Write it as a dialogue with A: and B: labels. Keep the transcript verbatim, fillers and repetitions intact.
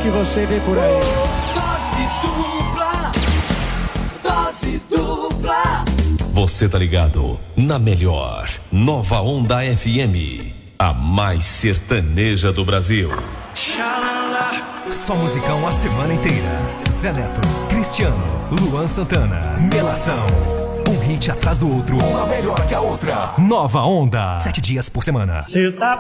A: que você vê por aí.
B: Dose dupla, dose dupla.
C: Você tá ligado na melhor Nova Onda F M, a mais sertaneja do Brasil.
D: Só musicão a semana inteira. Zé Neto, Cristiano, Luan Santana, Melação. Um hit atrás do outro, uma melhor que a outra. Nova Onda, sete dias por semana.
A: Sexta